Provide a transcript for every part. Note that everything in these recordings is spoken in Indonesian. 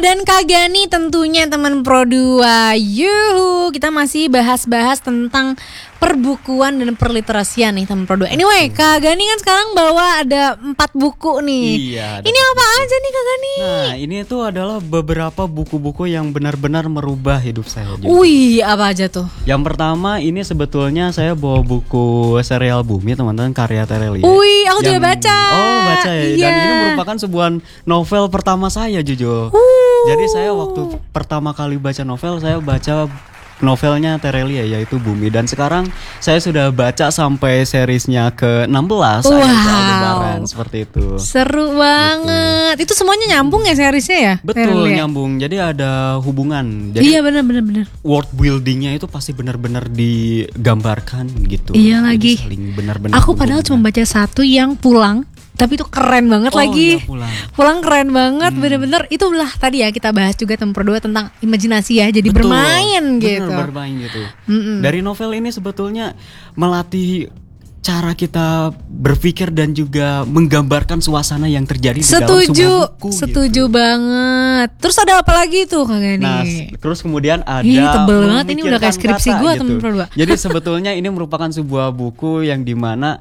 Dan Kak Gani tentunya teman Pro 2. Yuhu, kita masih bahas-bahas tentang perbukuan dan perliterasian nih teman Pro 2. Anyway, Kak Gani kan sekarang bawa ada 4 buku nih. Iya. Ini apa aja nih Kak Gani? Nah, ini tuh adalah beberapa buku-buku yang benar-benar merubah hidup saya. Wih, apa aja tuh? Yang pertama ini sebetulnya saya bawa buku serial Bumi, teman-teman, karya Terelia. Wih, aku juga baca. Oh, baca ya. Iya. Dan ini merupakan sebuah novel pertama saya, jujur. Jadi saya waktu pertama kali baca novel, saya baca novelnya Terelia yaitu Bumi, dan sekarang saya sudah baca sampai seriesnya ke-16. Aldebaran, seperti itu. Seru banget. Itu semuanya nyambung ya seriesnya ya? Betul, Terelia? nyambung. Jadi ada hubungan. Jadi Iya benar. world buildingnya itu pasti benar-benar digambarkan gitu. Iya Jadi lagi. saling benar-benar Aku padahal cuma baca satu yang pulang, tapi itu keren banget lagi. Iya, Pulang keren banget, bener-bener. Itulah tadi ya kita bahas juga teman Pro 2 tentang imajinasi ya, jadi Betul, bermain gitu. bener, bermain gitu. Dari novel ini sebetulnya melatih cara kita berpikir dan juga menggambarkan suasana yang terjadi di dalam sebuah buku. Setuju banget. Terus ada apa lagi tuh Kak Gani? Nah, terus kemudian ada Ih, tebel banget, ini udah kayak memikirkan skripsi kata gua, gitu. temen Pro 2. Jadi sebetulnya ini merupakan sebuah buku yang dimana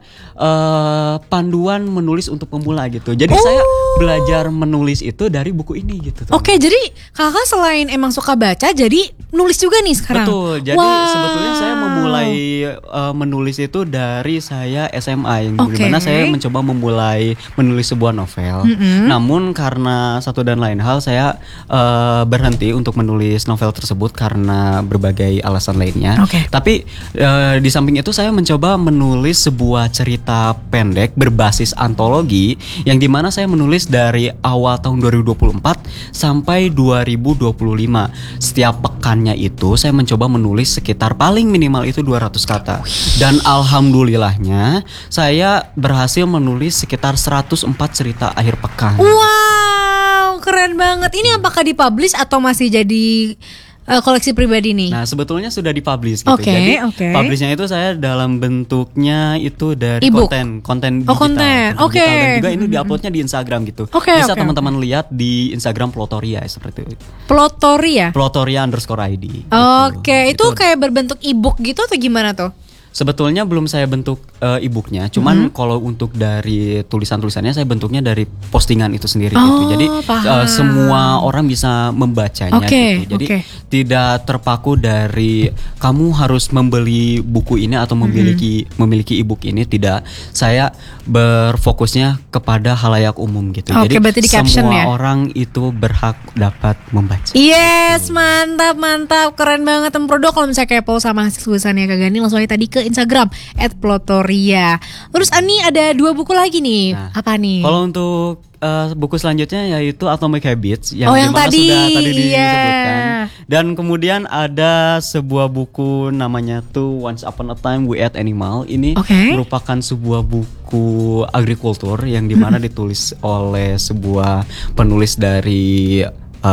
panduan menulis untuk pemula gitu. Jadi saya belajar menulis itu dari buku ini gitu. Oke, jadi kakak selain emang suka baca, jadi nulis juga nih sekarang. Betul. Jadi sebetulnya saya memulai menulis itu dari saya SMA, yang dimana saya mencoba memulai menulis sebuah novel. Namun karena satu dan lain hal saya berhenti untuk menulis novel tersebut karena berbagai alasan lainnya. Tapi di samping itu saya mencoba menulis sebuah cerita pendek berbasis antologi, yang dimana saya menulis dari awal tahun 2024 sampai 2025. Setiap pekannya itu saya mencoba menulis sekitar paling minimal itu 200 kata. Dan alhamdulillahnya saya berhasil menulis sekitar 104 cerita akhir pekan. Wow, keren banget. Ini apakah dipublish atau masih jadi koleksi pribadi nih? Nah, sebetulnya sudah dipublish gitu. Jadi publishnya itu saya dalam bentuknya itu dari konten digital. Konten. Dan juga ini diuploadnya di Instagram gitu. Bisa teman-teman lihat di Instagram Plotoria seperti itu. Plotoria _ID. Itu kayak berbentuk e-book gitu atau gimana tuh? Sebetulnya belum saya bentuk e-booknya, cuman kalau untuk dari tulisan-tulisannya saya bentuknya dari postingan itu sendiri gitu. Jadi semua orang bisa membacanya gitu. Jadi tidak terpaku dari kamu harus membeli buku ini atau memiliki e-book ini, tidak. Saya berfokusnya kepada halayak umum gitu. Jadi berarti di caption semua ya? orang itu berhak dapat membaca. Yes, mantap, keren banget Pro 2. Kalau misalnya kepo sama hasil tulisannya Kak Gani, langsung aja tadi ke Instagram @plotoria. Terus Ani ada 2 buku lagi nih. Nah, apa nih? Kalau untuk buku selanjutnya yaitu Atomic Habits yang tadi sudah disebutkan. Dan kemudian ada sebuah buku namanya tuh Once Upon a Time We Ate Animal. Ini merupakan sebuah buku agrikultur yang dimana ditulis oleh sebuah penulis dari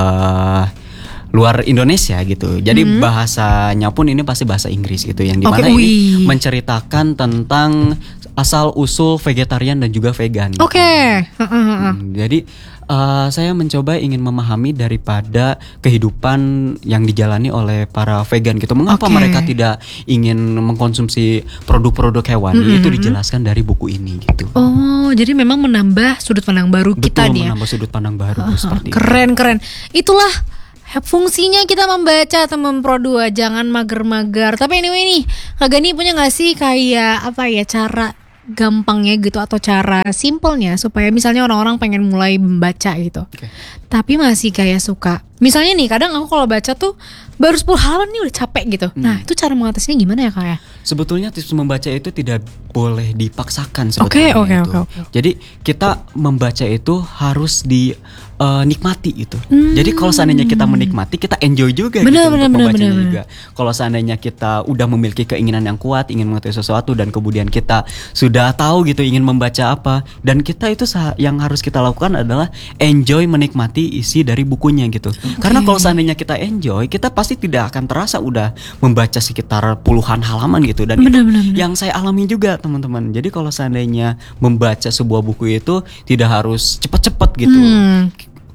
luar Indonesia gitu. Jadi bahasanya pun ini pasti bahasa Inggris gitu, yang dimana ini menceritakan tentang asal usul vegetarian dan juga vegan gitu. Jadi saya mencoba ingin memahami daripada kehidupan yang dijalani oleh para vegan gitu. Mengapa mereka tidak ingin mengkonsumsi produk-produk hewani, itu dijelaskan dari buku ini gitu. Jadi memang menambah sudut pandang baru kita nih ya. Menambah sudut pandang baru seperti itu. Keren. Itulah fungsinya kita membaca teman Pro 2, jangan mager-mager. Tapi anyway nih, Kak Gani punya gak sih kayak cara gampangnya gitu atau cara simpelnya supaya misalnya orang-orang pengen mulai membaca gitu, tapi masih kayak suka. Misalnya nih, kadang aku kalau baca tuh baru 10 halaman nih udah capek gitu. Nah, itu cara mengatasinya gimana ya Kak ya? Sebetulnya tips membaca itu tidak boleh dipaksakan sebetulnya. Jadi kita membaca itu harus nikmati itu. Jadi kalau seandainya kita menikmati, kita enjoy juga untuk membacanya juga. Kalau seandainya kita udah memiliki keinginan yang kuat, ingin mengetahui sesuatu, dan kemudian kita sudah tahu gitu ingin membaca apa, dan kita itu yang harus kita lakukan adalah enjoy menikmati isi dari bukunya gitu. Karena kalau seandainya kita enjoy, kita pasti tidak akan terasa udah membaca sekitar puluhan halaman gitu. Dan itu yang saya alami juga teman-teman. Jadi kalau seandainya membaca sebuah buku itu tidak harus cepat-cepat gitu.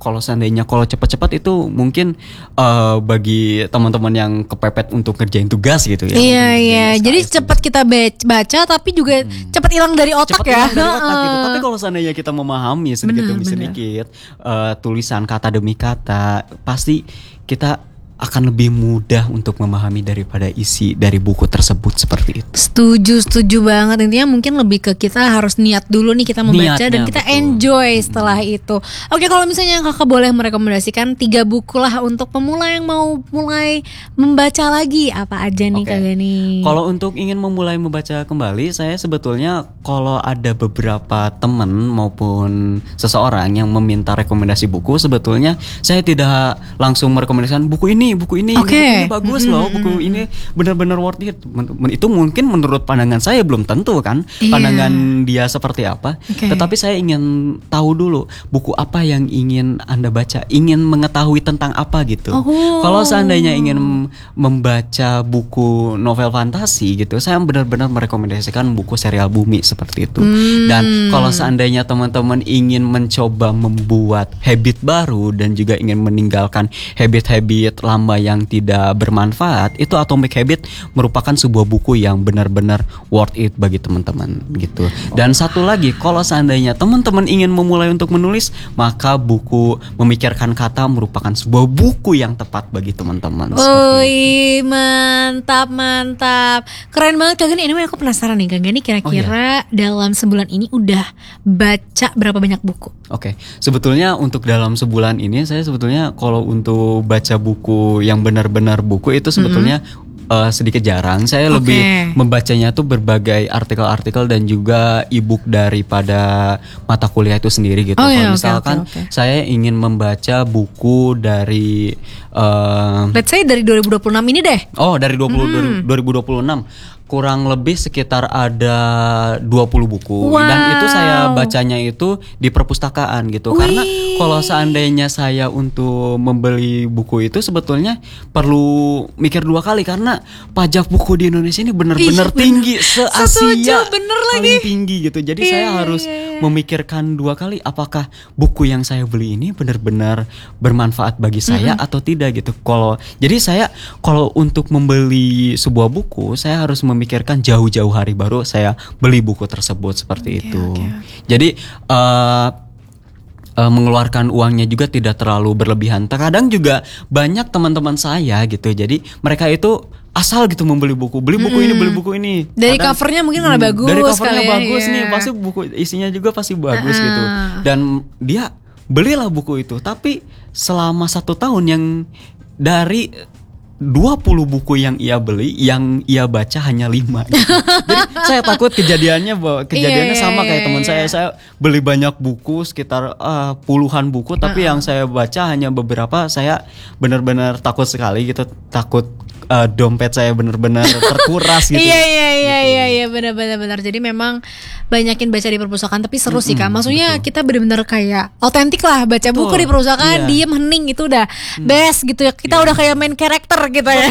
kalau seandainya kalau cepat-cepat itu mungkin bagi teman-teman yang kepepet untuk kerjain tugas gitu ya. Iya. Jadi cepat kita baca tapi juga cepat hilang dari otak ya. Hilang dari otak gitu. Tapi kalau seandainya kita memahami sedikit demi sedikit tulisan kata demi kata, pasti kita akan lebih mudah untuk memahami daripada isi dari buku tersebut seperti itu. Setuju banget. Intinya mungkin lebih ke kita harus niat dulu nih kita membaca dan kita enjoy setelah itu. Oke, kalau misalnya kakak boleh merekomendasikan 3 buku lah untuk pemula yang mau mulai membaca lagi, apa aja nih Kak Gani? Kalau untuk ingin memulai membaca kembali, saya sebetulnya kalau ada beberapa teman maupun seseorang yang meminta rekomendasi buku, sebetulnya saya tidak langsung merekomendasikan buku ini bagus loh, buku ini benar-benar worth it. Itu mungkin menurut pandangan saya belum tentu kan, pandangan dia seperti apa. Tetapi saya ingin tahu dulu buku apa yang ingin Anda baca, ingin mengetahui tentang apa gitu. Kalau seandainya ingin membaca buku novel fantasi gitu, saya benar-benar merekomendasikan buku Serial Bumi seperti itu. Dan kalau seandainya teman-teman ingin mencoba membuat habit baru dan juga ingin meninggalkan habit-habit lama yang tidak bermanfaat, itu Atomic Habit merupakan sebuah buku yang benar-benar worth it bagi teman-teman gitu. Dan satu lagi, kalau seandainya teman-teman ingin memulai untuk menulis, maka buku Memikirkan Kata merupakan sebuah buku yang tepat bagi teman-teman. Mantap. Keren banget Kak Gani. Anyway, aku penasaran nih Kak Gani, kira-kira dalam sebulan ini udah baca berapa banyak buku? Oke, sebetulnya untuk dalam sebulan ini saya sebetulnya kalau untuk baca buku yang benar-benar buku itu sebetulnya sedikit jarang. Saya lebih membacanya tuh berbagai artikel-artikel dan juga e-book daripada mata kuliah itu sendiri gitu. Kalau misalkan saya ingin membaca buku dari let's say dari 2026 ini deh. Dari 2026. Kurang lebih sekitar ada 20 buku. Dan itu saya bacanya itu di perpustakaan gitu. Karena kalau seandainya saya untuk membeli buku itu sebetulnya perlu mikir 2 kali, karena pajak buku di Indonesia ini benar-benar tinggi, se-Asia paling tinggi gitu. Jadi saya harus memikirkan 2 kali apakah buku yang saya beli ini benar-benar bermanfaat bagi saya atau tidak gitu. Jadi saya kalau untuk membeli sebuah buku, saya harus memikirkan jauh-jauh hari baru saya beli buku tersebut seperti itu. Jadi mengeluarkan uangnya juga tidak terlalu berlebihan. Terkadang juga banyak teman-teman saya gitu. Jadi mereka itu asal gitu membeli buku, beli buku ini. Dari covernya mungkin malah bagus. Dari covernya bagus nih, pasti buku isinya juga pasti bagus gitu. Dan dia belilah buku itu. Tapi selama 1 tahun yang dari 20 buku yang ia beli, yang ia baca hanya 5 gitu. Jadi saya takut kejadiannya sama kayak teman saya. Saya beli banyak buku, sekitar puluhan buku, tapi yang saya baca hanya beberapa. Saya benar-benar takut sekali gitu, takut dompet saya benar-benar terkuras gitu. Iya benar. Jadi memang banyakin baca di perpustakaan, tapi seru sih Kak. Maksudnya kita benar-benar kayak otentik lah baca buku di perpustakaan, diem hening itu udah best gitu ya. Kita udah kayak main karakter gitu ya.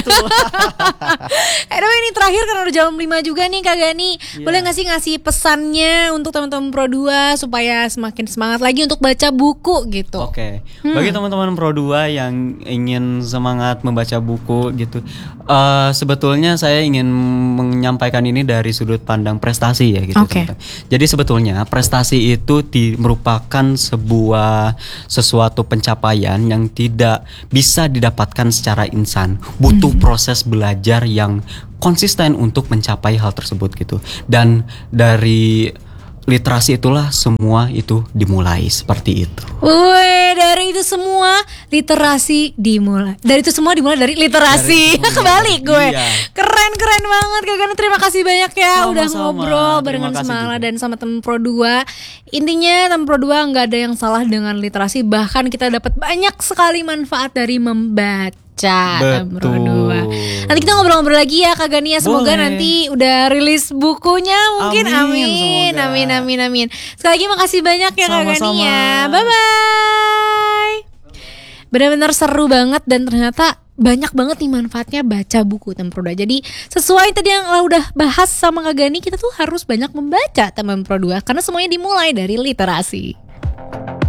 Ini terakhir karena udah jam 5 juga nih Kak Gani. Boleh gak sih ngasih pesannya untuk teman-teman Pro 2 supaya semakin semangat lagi untuk baca buku gitu? Bagi teman-teman Pro 2 yang ingin semangat membaca buku gitu, sebetulnya saya ingin menyampaikan ini dari sudut pandang prestasi ya gitu. Jadi sebetulnya prestasi itu merupakan sesuatu pencapaian yang tidak bisa didapatkan secara instan. Butuh proses belajar yang konsisten untuk mencapai hal tersebut gitu. Dan dari literasi itulah semua itu dimulai seperti itu. Dari itu semua literasi dimulai. Dari itu semua dimulai dari literasi. Kebalik gue. Keren banget Kak Gani. Terima kasih banyak ya udah ngobrol barengan Semala dan sama temen Pro 2. Intinya temen Pro 2 nggak ada yang salah dengan literasi. Bahkan kita dapat banyak sekali manfaat dari membaca. Betul. Nanti kita ngobrol-ngobrol lagi ya Kak Gani ya. Semoga nanti udah rilis bukunya mungkin. Amin. Sekali lagi makasih banyak ya Kak Gani ya. Bye-bye. Benar-benar seru banget dan ternyata banyak banget nih manfaatnya baca buku teman Pro 2. Jadi sesuai tadi yang udah bahas sama Kak Gani, kita tuh harus banyak membaca teman Pro 2 karena semuanya dimulai dari literasi.